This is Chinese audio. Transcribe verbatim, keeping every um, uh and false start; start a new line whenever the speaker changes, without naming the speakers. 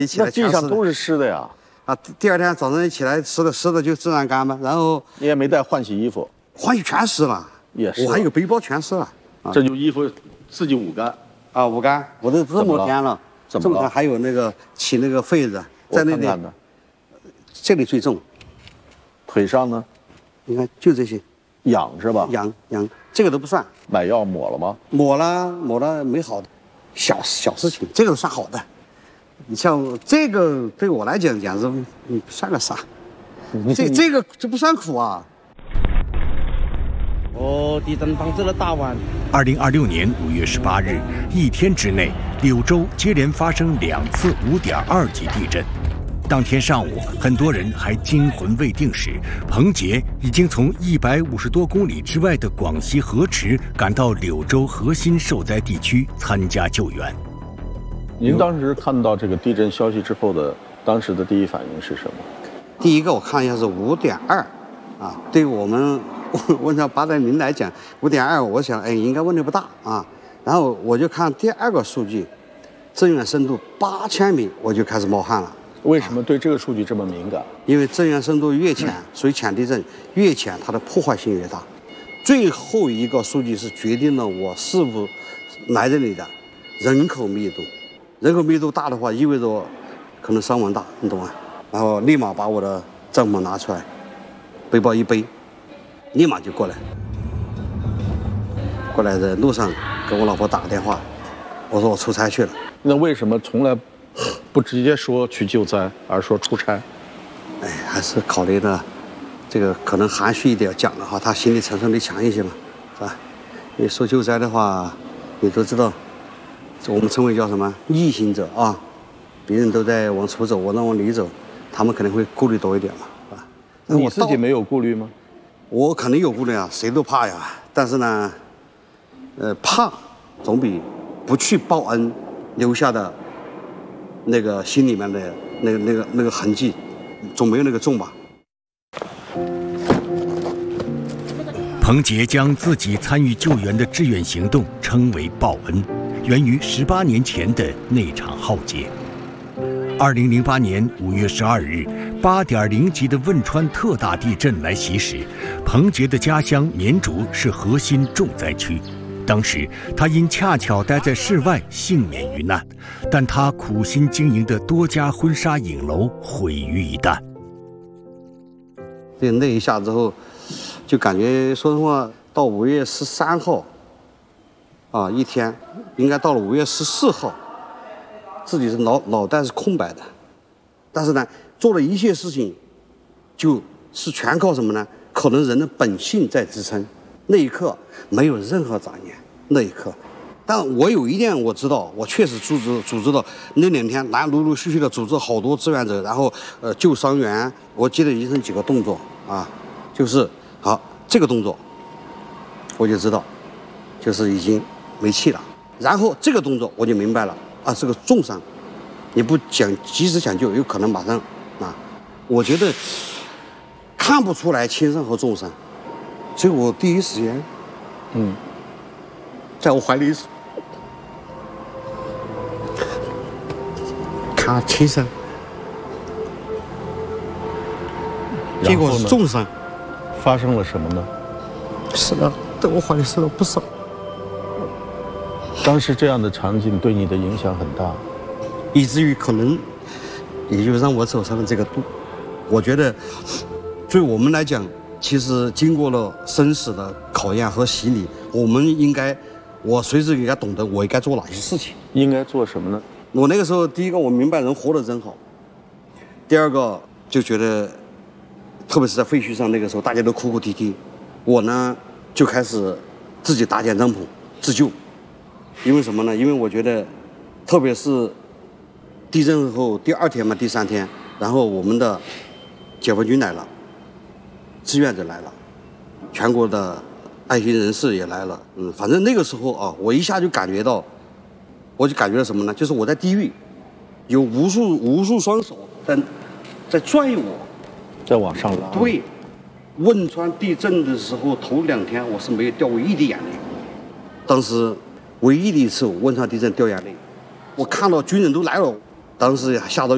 一起来
那地上都是湿的呀。
啊，第二天早上一起来，湿的湿的就自然干嘛。然后
你也没带换洗衣服，
换洗全湿了，
也是。
我还有背包全湿了。
啊、这就衣服自己捂干。
啊，捂干，我都这么天了，
怎么了？
这么还有那个起那个痱子，在那里。
看看
这里最重。
腿上呢？
你看，就这些。
痒是吧？
痒痒，这个都不算。
买药抹了吗？
抹了，抹了没好的，小小事情，这个都算好的。你像这个对我来讲，简直嗯算个啥？这这个这不算苦啊。
哦，地震导致了大湾。
二零二六年五月十八日，一天之内，柳州接连发生两次五点二级地震。当天上午，很多人还惊魂未定时，彭杰已经从一百五十多公里之外的广西河池赶到柳州核心受灾地区参加救援。
您当时看到这个地震消息之后的当时的第一反应是什么？
第一个我看一下是五点二，啊，对于我们汶川八点零来讲，五点二，我想哎应该问题不大啊。然后我就看第二个数据，震源深度八千米，我就开始冒汗了。
为什么对这个数据这么敏感？
因为震源深度越浅，属于浅地震，越浅它的破坏性越大。最后一个数据是决定了我是否来这里的人口密度。人口密度大的话，意味着可能伤亡大，你懂吗？然后立马把我的帐篷拿出来，背包一背，立马就过来。过来的路上给我老婆打个电话，我说我出差去了。
那为什么从来不直接说去救灾，而说出差？
哎，还是考虑的这个可能含蓄一点讲的话，他心理承受力强一些嘛，是吧？你说救灾的话，你都知道，我们称为叫什么逆行者啊，别人都在往出走，我那往里走，他们可能会顾虑多一点嘛，是吧？
你自己没有顾虑吗？
我肯定有顾虑啊，谁都怕呀。但是呢，呃，怕总比不去报恩留下的那个心里面的那个那个那个痕迹，总没有那个重吧。
彭杰将自己参与救援的志愿行动称为报恩，源于十八年前的那场浩劫。二零零八年五月十二日，八点零级的汶川特大地震来袭时，彭杰的家乡绵竹是核心重灾区。当时他因恰巧待在室外，幸免于难，但他苦心经营的多家婚纱影楼毁于一旦。
对，那一下之后，就感觉说实话，到五月十三号，啊，一天，应该到了五月十四号，自己是脑脑袋是空白的，但是呢，做了一切事情，就是全靠什么呢？可能人的本性在支撑。那一刻没有任何杂念，那一刻，但我有一点我知道，我确实组织组织了那两天，来陆陆续续的组织好多志愿者，然后呃救伤员，我记得一生几个动作啊，就是好这个动作，我就知道，就是已经没气了，然后这个动作我就明白了啊，是个重伤，你不讲及时抢救，有可能马上啊，我觉得看不出来轻伤和重伤。所以我第一时间，嗯，在我怀里看轻伤，结果是重伤。
发生了什么呢？
死了，在我怀里死了不少。
当时这样的场景对你的影响很大，
以至于可能也就让我走上了这个路。我觉得，对我们来讲。其实经过了生死的考验和洗礼，我们应该，我随时应该懂得我应该做哪些事情。
应该做什么呢？
我那个时候，第一个我明白人活得真好，第二个就觉得，特别是在废墟上那个时候，大家都哭哭啼啼，我呢就开始自己搭建帐篷自救。因为什么呢？因为我觉得，特别是地震后第二天嘛，第三天，然后我们的解放军来了。志愿者来了，全国的爱心人士也来了，嗯，反正那个时候啊，我一下就感觉到，我就感觉到什么呢？就是我在地狱，有无数无数双手在在拽我，
在往上拉。
对，汶川地震的时候头两天我是没有掉过一滴眼泪，当时唯一的一次汶川地震掉眼泪，我看到军人都来了，当时吓到。